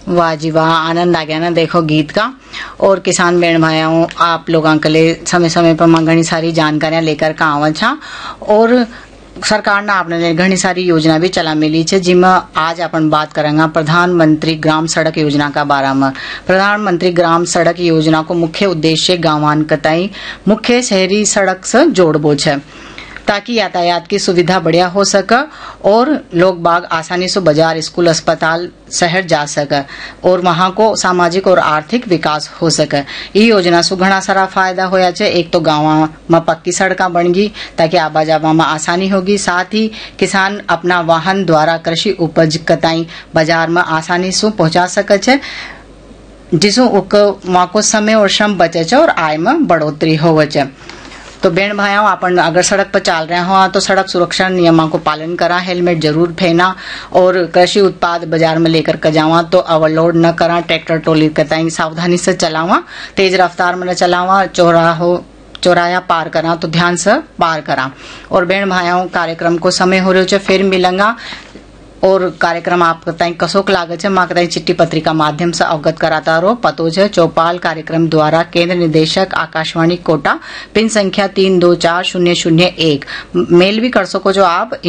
वाह जी वाह, आनंद आ गया ना देखो गीत का। और किसान बहन भाइयों, आप लोगों के लिए समय समय पर मैं घनी सारी जानकारियां लेकर का आवा छा। और सरकार ने आपने घनी सारी योजना भी चला मिली है, जिसमें आज अपन बात करेंगे प्रधानमंत्री ग्राम सड़क योजना का बारे में। प्रधानमंत्री ग्राम सड़क योजना को मुख्य उद्देश्य गांवान कताई मुख्य शहरी सड़क से जोड़बो है, ताकि यातायात की सुविधा बढ़िया हो सके और लोग बाग आसानी से बाजार, स्कूल, अस्पताल, शहर जा सके और वहां को सामाजिक और आर्थिक विकास हो सके। ये योजना से घना सारा फायदा होया छे। एक तो गाँव में पक्की सड़क बन गई ताकि आवा जावा में आसानी होगी, साथ ही किसान अपना वाहन द्वारा कृषि उपज कताई बाजार में आसानी से पहुंचा सके छे, जिससे वहां को समय और श्रम बचे छे और आय में बढ़ोतरी होवे छे। तो बहन भाइयों, अपन अगर सड़क पर चल रहे हो तो सड़क सुरक्षा नियमों को पालन करा, हेलमेट जरूर पहना और कृषि उत्पाद बाजार में लेकर के जावा तो ओवरलोड न करा, ट्रैक्टर ट्रॉली कताई सावधानी से चलावा, तेज रफ्तार में न चलावा, चौराया पार करा तो ध्यान से पार करा। और बहन भाइयों, कार्यक्रम को समय हो रहा है, फिर मिलेंगा। और कार्यक्रम आप कताई कसोक लागे छे मां कताई चिट्ठी पत्रिका माध्यम से अवगत कराता रहो। पतो छे चौपाल कार्यक्रम द्वारा केंद्र निदेशक आकाशवाणी कोटा, पिन संख्या 324001। मेल भी कर सको जो आप